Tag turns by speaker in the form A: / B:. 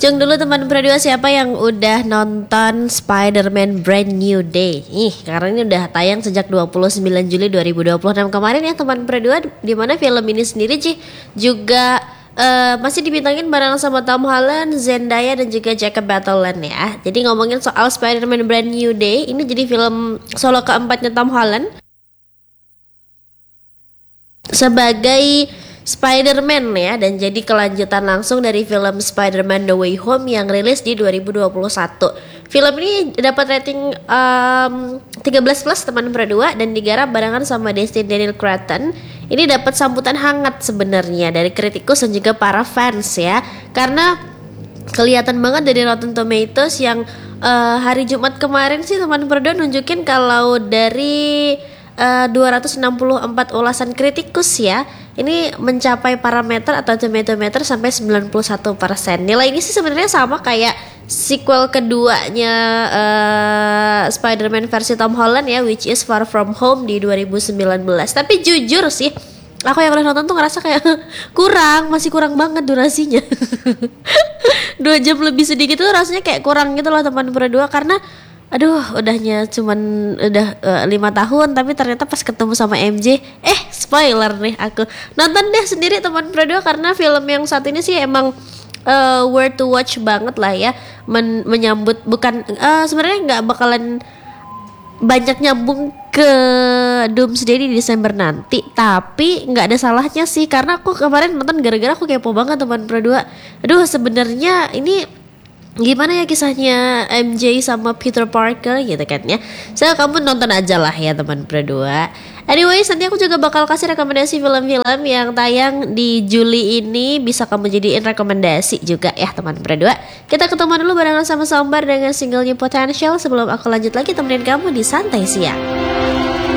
A: Cung dulu teman berdua, siapa yang udah nonton Spider-Man Brand New Day? Karena ini udah tayang sejak 29 Juli 2026 kemarin ya teman berdua. Dimana film ini sendiri juga masih dibintangin bareng sama Tom Holland, Zendaya dan juga Jacob Batalon ya. Jadi ngomongin soal Spider-Man Brand New Day, ini jadi film solo keempatnya Tom Holland sebagai Spider-Man ya, dan jadi kelanjutan langsung dari film Spider-Man No Way Home yang rilis di 2021. Film ini dapat rating 13+ teman berdua dan digarap barengan sama Destin Daniel Cretton. Ini dapat sambutan hangat sebenarnya dari kritikus dan juga para fans ya, karena kelihatan banget dari Rotten Tomatoes yang hari Jumat kemarin sih teman berdua nunjukin kalau dari 264 ulasan kritikus ya, ini mencapai parameter atau tomatometer sampai 91%. Nilai ini sih sebenarnya sama kayak sequel keduanya Spider-Man versi Tom Holland ya, which is Far From Home di 2019. Tapi jujur sih, aku yang udah nonton tuh ngerasa kayak masih kurang banget durasinya. 2 jam lebih sedikit tuh rasanya kayak kurang gitu loh teman berdua, karena udahnya cuman 5 tahun, tapi ternyata pas ketemu sama MJ, spoiler nih, aku nonton deh sendiri teman berdua, karena film yang saat ini sih emang worth to watch banget lah ya. Menyambut bukan sebenarnya nggak bakalan banyak nyambung ke Doomsday di Desember nanti, tapi nggak ada salahnya sih, karena aku kemarin nonton gara-gara aku kepo banget teman berdua. Sebenarnya ini gimana ya kisahnya MJ sama Peter Parker gitu kan ya. Kamu nonton aja lah ya teman berdua. Anyways, nanti aku juga bakal kasih rekomendasi film-film yang tayang di Juli ini, bisa kamu jadiin rekomendasi juga ya teman berdua. Kita ketemu dulu barengan sama Sombar dengan singlenya Potential sebelum aku lanjut lagi temenin kamu di Santai Siang.